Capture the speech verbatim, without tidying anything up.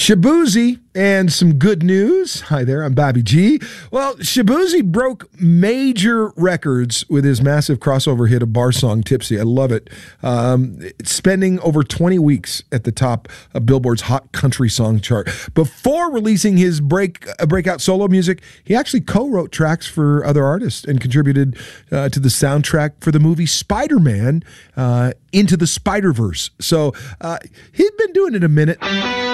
Shaboozey and some good news. Hi there, I'm Bobby G. Well, Shaboozey broke major records with his massive crossover hit of Bar Song Tipsy. I love it. Um, spending over twenty weeks at the top of Billboard's Hot Country Song chart. Before releasing his break uh, breakout solo music, he actually co-wrote tracks for other artists and contributed uh, to the soundtrack for the movie Spider-Man uh, Into the Spider-Verse. So uh, he'd been doing it a minute.